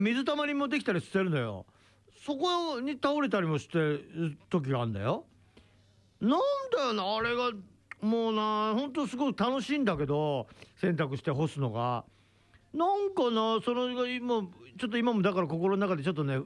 水たまりもできたりしてるのよ。そこに倒れたりもしてる時があるんだよ。なんだよな、あれが。もうな、ほんとすごい楽しいんだけど、洗濯して干すのが。なんかな、それが今、ちょっと今もだから心の中でちょっとね、